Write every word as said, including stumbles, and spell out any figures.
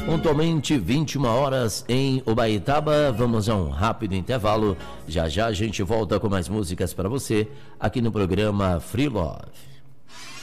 Pontualmente vinte e uma horas em Ubaitaba. Vamos a um rápido intervalo. Já já a gente volta com mais músicas para você aqui no programa Free Love.